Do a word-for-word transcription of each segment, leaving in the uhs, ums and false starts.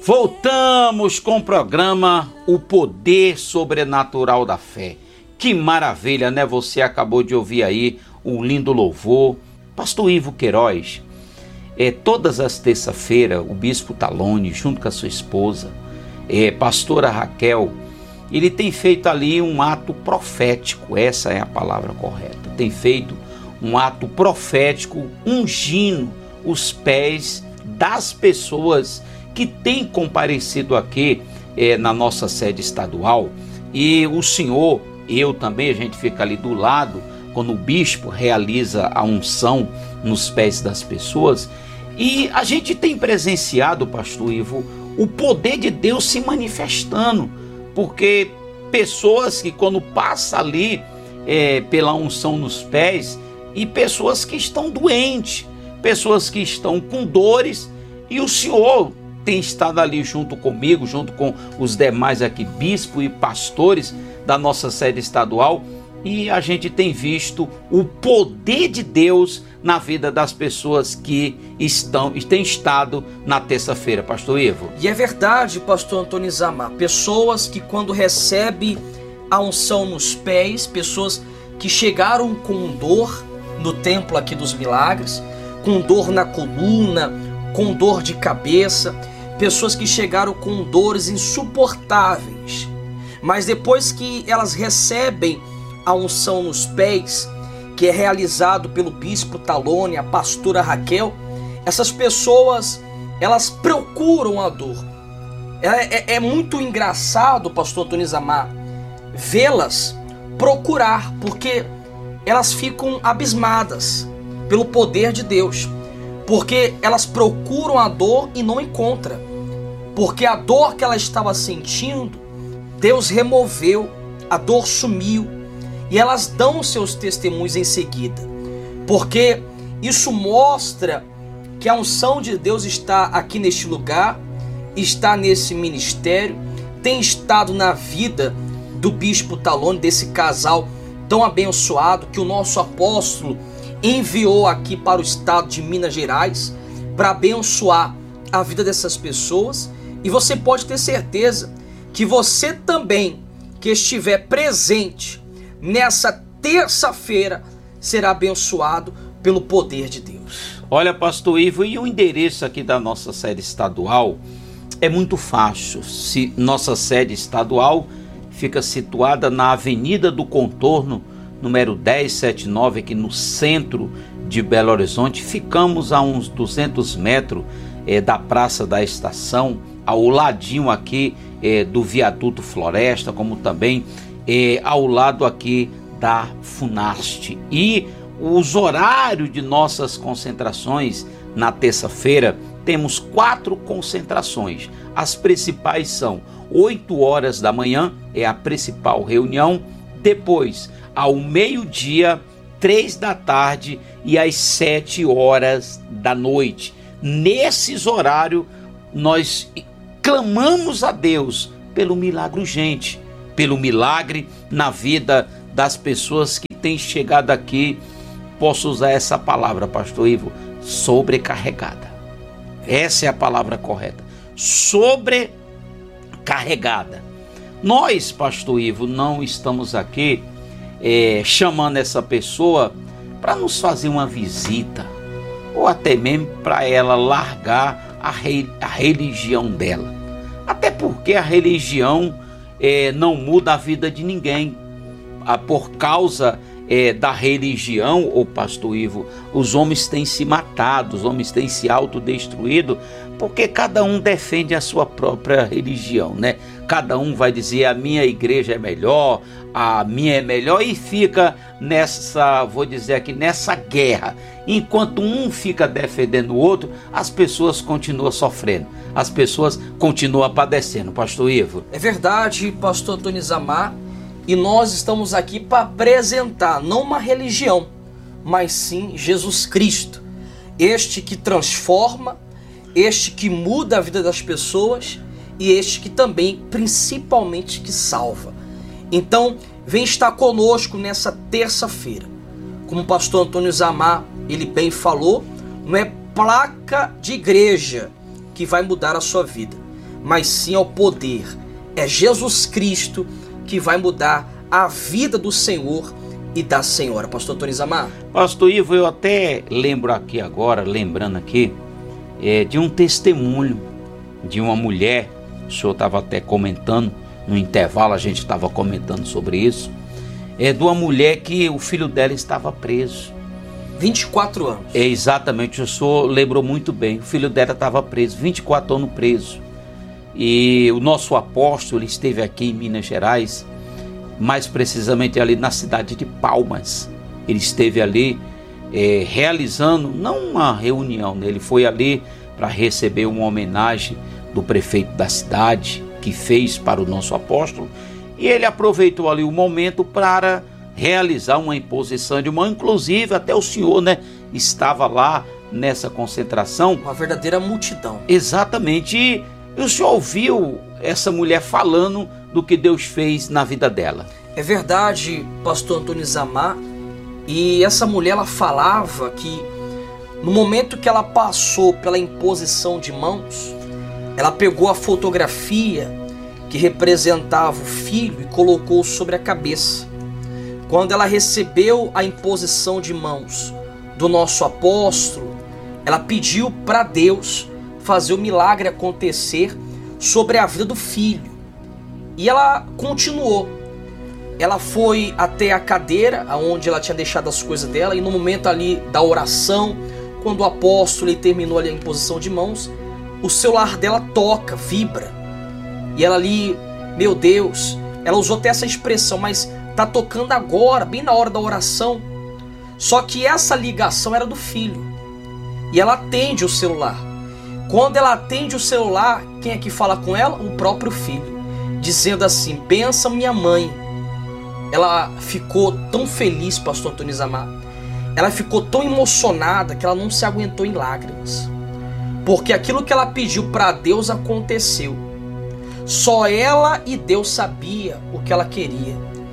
Voltamos com o programa O Poder Sobrenatural da Fé. Que maravilha, né? Você acabou de ouvir aí um lindo louvor. Pastor Ivo Queiroz, é, todas as terças-feiras, o Bispo Talone, junto com a sua esposa, é, pastora Raquel, ele tem feito ali um ato profético, essa é a palavra correta. Tem feito um ato profético, ungindo os pés das pessoas que têm comparecido aqui é, na nossa sede estadual. E o senhor, eu também, a gente fica ali do lado, quando o bispo realiza a unção nos pés das pessoas. E a gente tem presenciado, pastor Ivo, o poder de Deus se manifestando, porque pessoas que quando passa ali é, pela unção nos pés, e pessoas que estão doentes, pessoas que estão com dores, e o senhor tem estado ali junto comigo, junto com os demais aqui, bispos e pastores da nossa sede estadual, e a gente tem visto o poder de Deus na vida das pessoas que estão e têm estado na terça-feira, pastor Ivo. E é verdade, pastor Antônio Zamar, pessoas que quando recebem a unção nos pés, pessoas que chegaram com dor no templo aqui dos milagres, com dor na coluna, com dor de cabeça, pessoas que chegaram com dores insuportáveis, mas depois que elas recebem a unção nos pés, que é realizado pelo bispo Talone, a pastora Raquel, essas pessoas, elas procuram a dor. É, é, é muito engraçado, pastor Antônio Zamar, vê-las procurar, porque elas ficam abismadas pelo poder de Deus, porque elas procuram a dor e não encontram, porque a dor que ela estava sentindo, Deus removeu, a dor sumiu, e elas dão seus testemunhos em seguida, porque isso mostra que a unção de Deus está aqui neste lugar, está nesse ministério, tem estado na vida do bispo Talone, desse casal tão abençoado que o nosso apóstolo enviou aqui para o estado de Minas Gerais para abençoar a vida dessas pessoas. E você pode ter certeza que você também, que estiver presente nessa terça-feira, será abençoado pelo poder de Deus. Olha, pastor Ivo, e o endereço aqui da nossa sede estadual é muito fácil. Se nossa sede estadual fica situada na Avenida do Contorno, número dez setenta e nove, aqui no centro de Belo Horizonte. Ficamos a uns duzentos metros é, da Praça da Estação, ao ladinho aqui é, do Viaduto Floresta, como também é, ao lado aqui da Funast. E os horários de nossas concentrações na terça-feira, temos quatro concentrações. As principais são oito horas da manhã, é a principal reunião, depois ao meio-dia, três da tarde e às sete horas da noite. Nesses horários, nós clamamos a Deus pelo milagre urgente, pelo milagre na vida das pessoas que têm chegado aqui. Posso usar essa palavra, pastor Ivo, sobrecarregada. Essa é a palavra correta, sobrecarregada. Nós, pastor Ivo, não estamos aqui É, chamando essa pessoa para nos fazer uma visita, ou até mesmo para ela largar a, re, a religião dela, até porque a religião é, não muda a vida de ninguém. Ah, por causa é, da religião, ô pastor Ivo, os homens têm se matado, os homens têm se autodestruído, porque cada um defende a sua própria religião, né? Cada um vai dizer a minha igreja é melhor, a minha é melhor, e fica nessa, vou dizer aqui, nessa guerra. Enquanto um fica defendendo o outro, as pessoas continuam sofrendo, as pessoas continuam padecendo, pastor Ivo. É verdade, pastor Antônio Zamar, e nós estamos aqui para apresentar não uma religião, mas sim Jesus Cristo, este que transforma, este que muda a vida das pessoas e este que também, principalmente, que salva. Então, vem estar conosco nessa terça-feira. Como o pastor Antônio Zamar, ele bem falou, não é placa de igreja que vai mudar a sua vida, mas sim ao poder. É Jesus Cristo que vai mudar a vida do Senhor e da Senhora. Pastor Antônio Isamar. Pastor Ivo, eu até lembro aqui agora, lembrando aqui, é, de um testemunho de uma mulher. O senhor estava até comentando, no intervalo a gente estava comentando sobre isso. É de uma mulher que o filho dela estava preso. vinte e quatro anos. É, exatamente, o senhor lembrou muito bem. O filho dela estava preso, vinte e quatro anos preso. E o nosso apóstolo esteve aqui em Minas Gerais, mais precisamente ali na cidade de Palmas. Ele esteve ali é, realizando, não uma reunião, né? Ele foi ali para receber uma homenagem do prefeito da cidade, que fez para o nosso apóstolo, e ele aproveitou ali o momento para realizar uma imposição de mão. Inclusive até o senhor, né, estava lá nessa concentração. Uma verdadeira multidão. Exatamente, e o senhor ouviu essa mulher falando do que Deus fez na vida dela. É verdade, pastor Antônio Isamar, e essa mulher ela falava que no momento que ela passou pela imposição de mãos, ela pegou a fotografia que representava o filho e colocou sobre a cabeça. Quando ela recebeu a imposição de mãos do nosso apóstolo, ela pediu para Deus fazer o milagre acontecer sobre a vida do filho. E ela continuou. Ela foi até a cadeira onde ela tinha deixado as coisas dela, e no momento ali da oração, quando o apóstolo ele terminou ali a imposição de mãos, o celular dela toca, vibra. E ela ali, meu Deus, ela usou até essa expressão, mas tá tocando agora, bem na hora da oração. Só que essa ligação era do filho. E ela atende o celular. Quando ela atende o celular, quem é que fala com ela? O próprio filho. Dizendo assim, benção minha mãe. Ela ficou tão feliz, pastor Antônio Isamar. Ela ficou tão emocionada que ela não se aguentou em lágrimas. Porque aquilo que ela pediu para Deus aconteceu. Só ela e Deus sabia o que ela queria.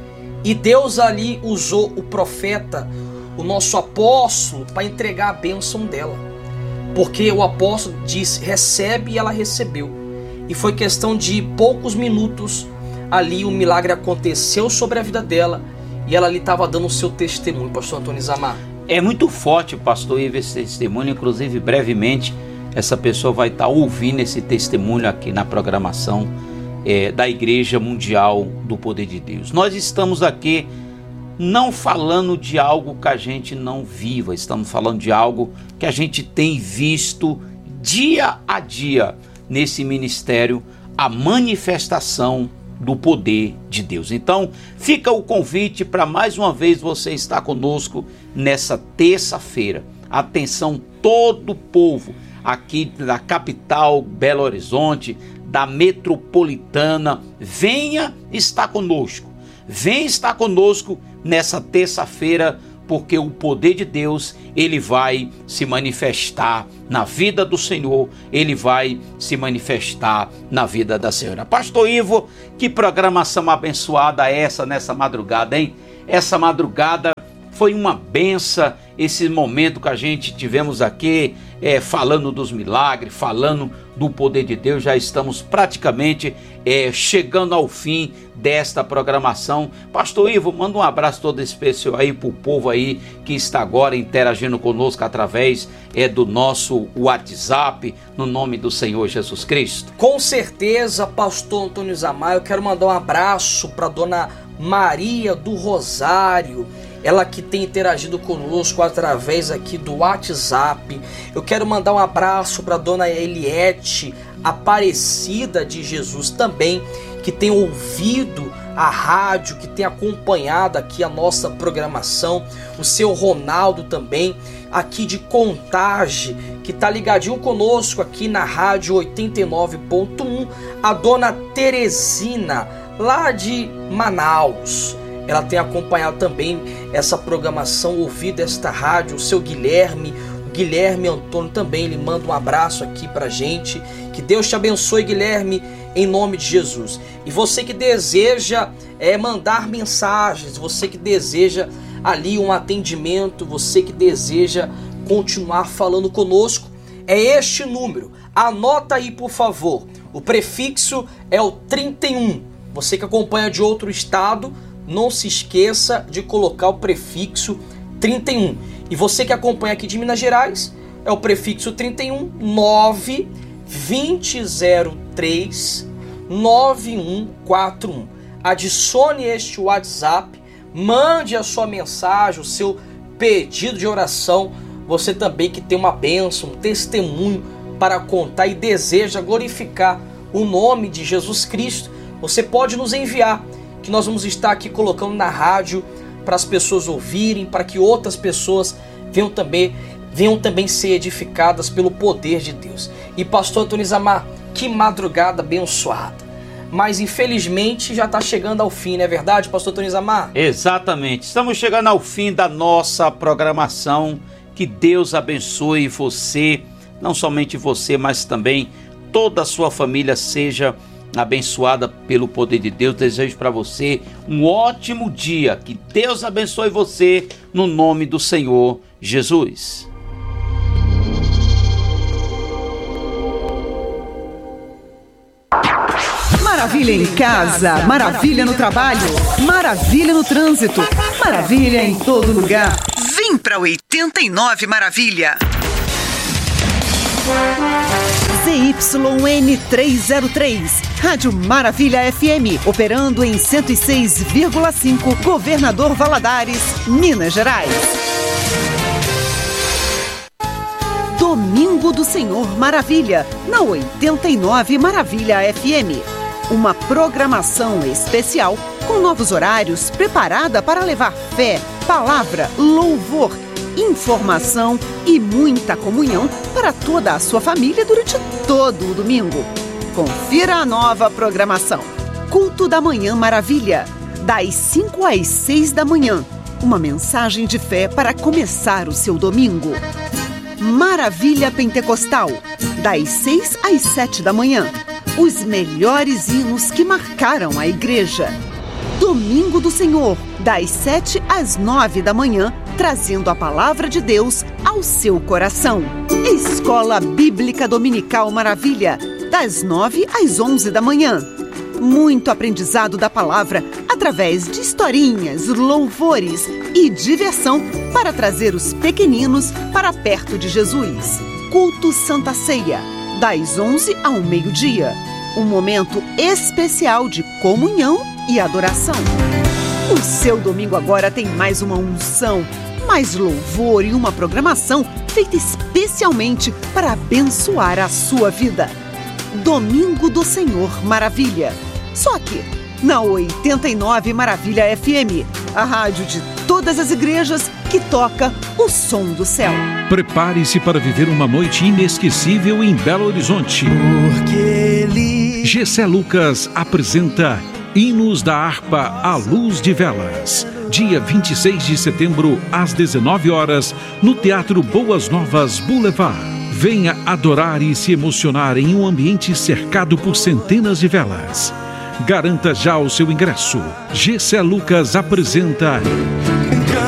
E Deus ali usou o profeta, o nosso apóstolo, para entregar a bênção dela. Porque o apóstolo disse, recebe, e ela recebeu. E foi questão de poucos minutos, ali o milagre aconteceu sobre a vida dela, e ela ali estava dando o seu testemunho, pastor Antônio Isamar. É muito forte, pastor Ivo, esse testemunho. Inclusive, brevemente, essa pessoa vai estar ouvindo esse testemunho aqui na programação é, da Igreja Mundial do Poder de Deus. Nós estamos aqui não falando de algo que a gente não viva, estamos falando de algo que a gente tem visto dia a dia nesse ministério, a manifestação do poder de Deus. Então, fica o convite para mais uma vez você estar conosco nessa terça-feira. Atenção, todo o povo aqui da capital Belo Horizonte, da metropolitana, venha estar conosco. Venha estar conosco nessa terça-feira, porque o poder de Deus, ele vai se manifestar na vida do Senhor, ele vai se manifestar na vida da Senhora. Pastor Ivo, que programação abençoada é essa nessa madrugada, hein? Essa madrugada foi uma benção, esse momento que a gente tivemos aqui, é, falando dos milagres, falando do poder de Deus. Já estamos praticamente é, chegando ao fim desta programação. Pastor Ivo, manda um abraço todo especial aí para o povo aí que está agora interagindo conosco através é, do nosso WhatsApp, no nome do Senhor Jesus Cristo. Com certeza, pastor Antônio Isamar, eu quero mandar um abraço para dona Maria do Rosário, ela que tem interagido conosco através aqui do WhatsApp. Eu quero mandar um abraço para dona Eliette Aparecida de Jesus também, que tem ouvido a rádio, que tem acompanhado aqui a nossa programação. O seu Ronaldo também, aqui de Contagem, que está ligadinho conosco aqui na rádio oitenta e nove ponto um. A dona Teresina, lá de Manaus, ela tem acompanhado também essa programação, ouvido esta rádio. O seu Guilherme, o Guilherme Antônio também, ele manda um abraço aqui pra gente. Que Deus te abençoe, Guilherme, em nome de Jesus. E você que deseja é, mandar mensagens, você que deseja ali um atendimento, você que deseja continuar falando conosco, é este número. Anota aí, por favor. O prefixo é o trinta e um. Você que acompanha de outro estado, não se esqueça de colocar o prefixo trinta e um. E você que acompanha aqui de Minas Gerais, é o prefixo trinta e um nove vinte zero três nove um quatro um. Adicione este WhatsApp, mande a sua mensagem, o seu pedido de oração. Você também que tem uma bênção, um testemunho para contar e deseja glorificar o nome de Jesus Cristo, você pode nos enviar, que nós vamos estar aqui colocando na rádio para as pessoas ouvirem, para que outras pessoas venham também, venham também ser edificadas pelo poder de Deus. E pastor Antônio Isamar, que madrugada abençoada. Mas infelizmente já está chegando ao fim, não é verdade, pastor Antônio Isamar? Exatamente, estamos chegando ao fim da nossa programação. Que Deus abençoe você, não somente você, mas também toda a sua família seja abençoada pelo poder de Deus. Desejo para você um ótimo dia, que Deus abençoe você no nome do Senhor Jesus. Maravilha em casa, maravilha no trabalho, maravilha no trânsito, maravilha em todo lugar. Vem pra oitenta e nove Maravilha. Z Y N trezentos e três, Rádio Maravilha F M, operando em cento e seis vírgula cinco, Governador Valadares, Minas Gerais. Domingo do Senhor Maravilha, na oitenta e nove Maravilha F M. Uma programação especial com novos horários, preparada para levar fé, palavra, louvor, informação e muita comunhão para toda a sua família durante todo o domingo. Confira a nova programação. Culto da Manhã Maravilha, das cinco às seis da manhã. Uma mensagem de fé para começar o seu domingo. Maravilha Pentecostal, das seis às sete da manhã. Os melhores hinos que marcaram a igreja. Domingo do Senhor, das sete às nove da manhã, trazendo a palavra de Deus ao seu coração. Escola Bíblica Dominical Maravilha, das nove às onze da manhã. Muito aprendizado da palavra através de historinhas, louvores e diversão para trazer os pequeninos para perto de Jesus. Culto Santa Ceia, das onze ao meio-dia. Um momento especial de comunhão e adoração. O seu domingo agora tem mais uma unção, mais louvor e uma programação feita especialmente para abençoar a sua vida. Domingo do Senhor Maravilha. Só aqui, na oitenta e nove Maravilha F M, a rádio de todas as igrejas que toca o som do céu. Prepare-se para viver uma noite inesquecível em Belo Horizonte. Porque ele... G C Lucas apresenta Hinos da Harpa à Luz de Velas. Dia vinte e seis de setembro, às dezenove horas, no Teatro Boas Novas Boulevard. Venha adorar e se emocionar em um ambiente cercado por centenas de velas. Garanta já o seu ingresso. G C Lucas apresenta